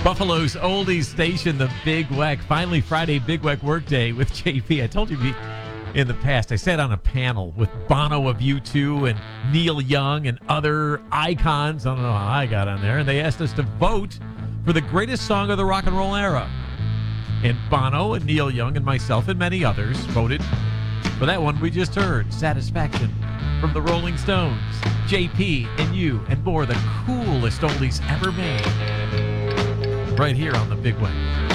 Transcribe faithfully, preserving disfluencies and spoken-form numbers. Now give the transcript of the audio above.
Buffalo's oldies station, the Big Weck. Finally, Friday Big Weck Workday with J P. I told you in the past, I sat on a panel with Bono of U two and Neil Young and other icons. I don't know how I got on there. And they asked us to vote for the greatest song of the rock and roll era. And Bono and Neil Young and myself and many others voted for that one we just heard, Satisfaction, from the Rolling Stones. J P and you and more, the coolest oldies ever made. Right here on the Big Weck.